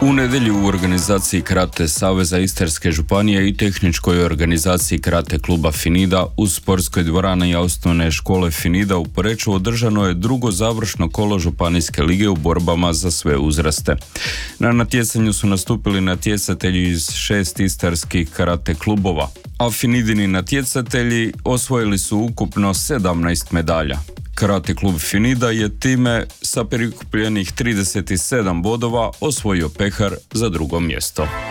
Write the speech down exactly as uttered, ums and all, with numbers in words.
U nedjelju u organizaciji Karate Saveza Istarske županije i tehničkoj organizaciji Karate kluba Finida u sportskoj dvorani osnovne škole Finida u Poreču održano je drugo završno kolo županijske lige u borbama za sve uzraste. Na natjecanju su nastupili natjecatelji iz šest istarskih karate klubova, a Finidini natjecatelji osvojili su ukupno sedamnaest medalja. Karate klub Finida je time sa prikupljenih trideset sedam bodova osvojio pehar za drugo mjesto.